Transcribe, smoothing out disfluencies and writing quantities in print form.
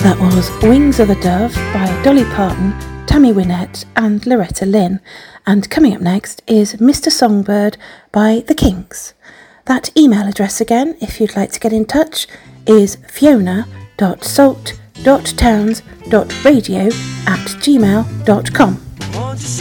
That was Wings of a Dove by Dolly Parton, Tammy Wynette and Loretta Lynn. And coming up next is Mr. Songbird by The Kinks. That email address again, if you'd like to get in touch, is fiona.salt.towns.radio@gmail.com.